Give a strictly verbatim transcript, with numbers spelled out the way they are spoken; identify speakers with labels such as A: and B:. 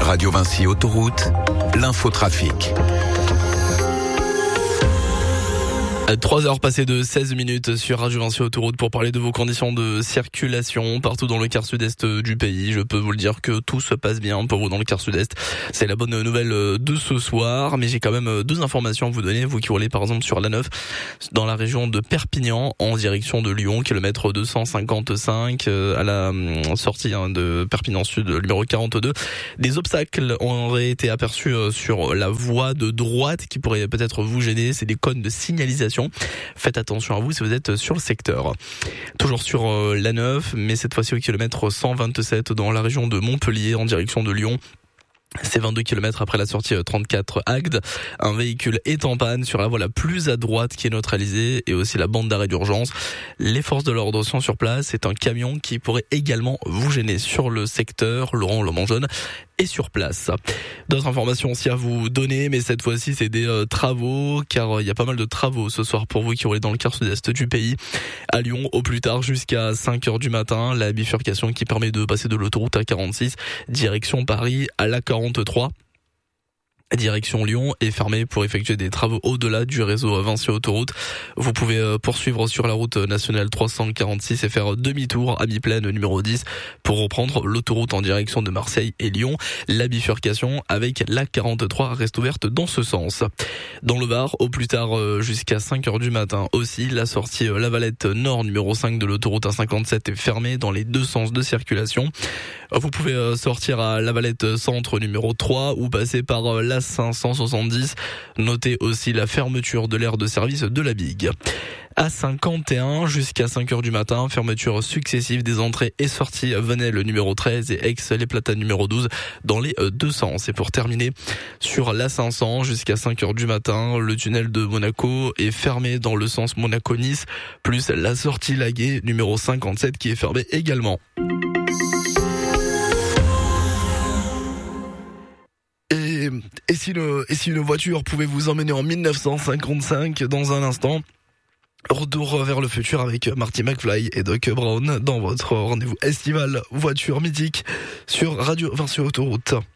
A: Radio Vinci Autoroute, l'infotrafic.
B: trois heures passées de seize minutes sur Radio Vinci Autoroute pour parler de vos conditions de circulation partout dans le quart sud-est du pays. Je peux vous le dire que tout se passe bien pour vous dans le quart sud-est. C'est la bonne nouvelle de ce soir, mais j'ai quand même deux informations à vous donner. Vous qui roulez par exemple sur l'A neuf dans la région de Perpignan en direction de Lyon, kilomètre deux cent cinquante-cinq à la sortie de Perpignan Sud, numéro quarante-deux. Des obstacles auraient été aperçus sur la voie de droite qui pourraient peut-être vous gêner. C'est des cônes de signalisation. Faites attention à vous si vous êtes sur le secteur. Toujours sur euh, l'A neuf, mais cette fois-ci au kilomètre cent vingt-sept dans la région de Montpellier en direction de Lyon. C'est vingt-deux kilomètres après la sortie trente-quatre Agde. Un véhicule est en panne sur la voie la plus à droite qui est neutralisée et aussi la bande d'arrêt d'urgence. Les forces de l'ordre sont sur place. C'est un camion qui pourrait également vous gêner sur le secteur. Laurent Lomangeonne est sur place. D'autres informations aussi à vous donner, mais cette fois-ci c'est des euh, travaux, car il euh, y a pas mal de travaux ce soir pour vous qui roulez dans le quart sud-est du pays. À Lyon, au plus tard jusqu'à cinq heures du matin, la bifurcation qui permet de passer de l'autoroute A quarante-six direction Paris à l'A quarante-trois. Direction Lyon est fermée pour effectuer des travaux au-delà du réseau Vinci Autoroute. Vous pouvez poursuivre sur la route nationale trois cent quarante-six et faire demi-tour à mi-plaine numéro dix pour reprendre l'autoroute en direction de Marseille et Lyon. La bifurcation avec l'A quarante-trois reste ouverte dans ce sens. Dans le Var, au plus tard jusqu'à cinq heures du matin aussi, la sortie Lavalette Nord numéro cinq de l'autoroute A cinquante-sept est fermée dans les deux sens de circulation. Vous pouvez sortir à Lavalette Centre numéro trois ou passer par la cinq cent soixante-dix. Notez aussi la fermeture de l'aire de service de la Bigue. A cinquante et un jusqu'à cinq heures du matin, fermeture successive des entrées et sorties Venelle numéro treize et Aix-les Platanes numéro douze dans les deux sens. Et pour terminer, sur l'A cinq cents jusqu'à cinq heures du matin, le tunnel de Monaco est fermé dans le sens Monaco-Nice, plus la sortie Laguet numéro cinquante-sept qui est fermée également. Et, et, si le, et si une voiture pouvait vous emmener en mille neuf cent cinquante-cinq dans un instant, retour vers le futur avec Marty McFly et Doc Brown dans votre rendez-vous estival voiture mythique sur Radio Vinci Autoroute.